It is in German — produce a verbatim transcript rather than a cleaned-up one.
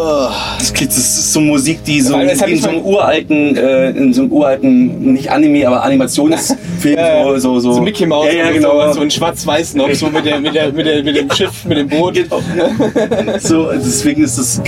Oh, das, klingt, das ist so Musik, die so Weil das hab in ich so einem mal- uralten, äh, in so einem uralten, nicht Anime, aber Animationsfilm, Ja, so, so, so. So Mickey Mouse ja, ja, oder genau. so, so in schwarz-weiß noch, so mit, der, mit, der, mit, der, mit dem Schiff, mit dem Boot. Genau. So, deswegen ist das